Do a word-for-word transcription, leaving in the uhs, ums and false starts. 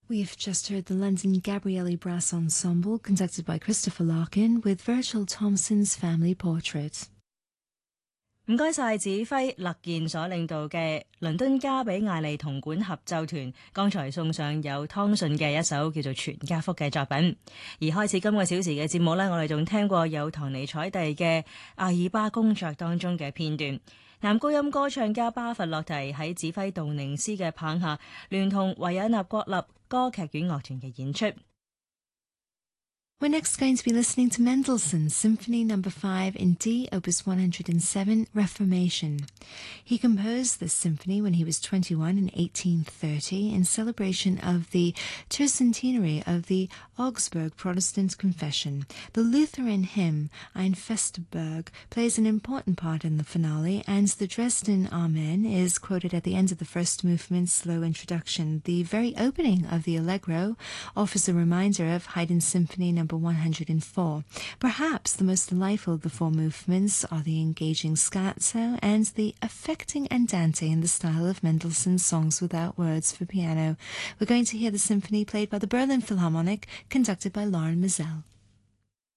We've just heard the London Gabrielli Brass Ensemble, conducted by Christopher Larkin, with Virgil Thomson's Family Portrait. 唔該晒指揮勒健所領導嘅倫敦加比艾利銅管合奏團，剛才送上有湯順嘅一首叫做《全家福》嘅作品。而開始今個小時嘅節目呢，我哋仲聽過有唐尼采蒂嘅《阿爾巴公爵》當中嘅片段。男高音歌唱家巴伐洛提喺指揮杜寧斯嘅棒下，聯同維也納國立歌劇院樂團嘅演出。 We're next going to be listening to Mendelssohn's Symphony Number five in D, Opus one hundred seven, Reformation. He composed this symphony when he was twenty-one in eighteen thirty in celebration of the tercentenary of the Augsburg Protestant Confession. The Lutheran hymn Ein Festberg plays an important part in the finale, and the Dresden Amen is quoted at the end of the first movement's slow introduction. The very opening of the Allegro offers a reminder of Haydn's Symphony Number one hundred four. Perhaps the most delightful of the four movements are the engaging scherzo and the affecting andante in the style of Mendelssohn's Songs Without Words for piano. We're going to hear the symphony played by the Berlin Philharmonic, conducted by Lauren Mizell.